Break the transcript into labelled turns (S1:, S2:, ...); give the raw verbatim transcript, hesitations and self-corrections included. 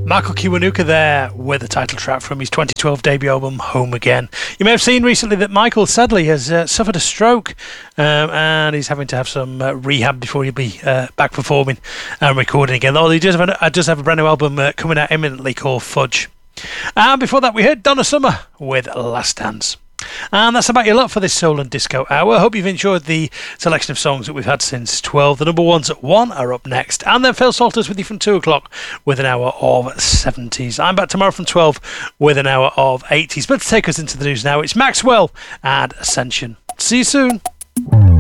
S1: Michael Kiwanuka there with the title track from his twenty twelve debut album, Home Again. You may have seen recently that Michael sadly has uh, suffered a stroke um, and he's having to have some uh, rehab before he'll be uh, back performing and recording again. Although he does have a, does have a brand new album uh, coming out imminently called Fudge. And before that we heard Donna Summer with Last Dance. And that's about your lot for this Soul and Disco Hour. I hope you've enjoyed the selection of songs that we've had since twelve. The number ones at one are up next. And then Phil Salters with you from two o'clock with an hour of seventies. I'm back tomorrow from twelve with an hour of eighties. But to take us into the news now, it's Maxwell and Ascension. See you soon.